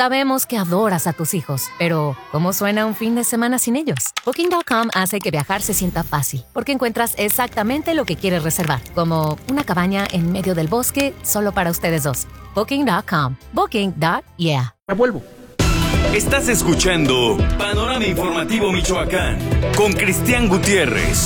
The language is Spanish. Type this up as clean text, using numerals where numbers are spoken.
Sabemos que adoras a tus hijos, pero ¿cómo suena un fin de semana sin ellos? Booking.com hace que viajar se sienta fácil, porque encuentras exactamente lo que quieres reservar, como una cabaña en medio del bosque solo para ustedes dos. Booking.com. Booking.yeah. Me vuelvo. Estás escuchando Panorama Informativo Michoacán con Cristian Gutiérrez.